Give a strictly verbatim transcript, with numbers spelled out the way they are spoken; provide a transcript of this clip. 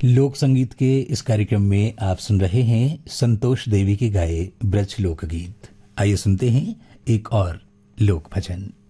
लोक संगीत के इस कार्यक्रम में आप सुन रहे हैं संतोष देवी के गाए ब्रज लोकगीत। आइए सुनते हैं एक और लोक भजन।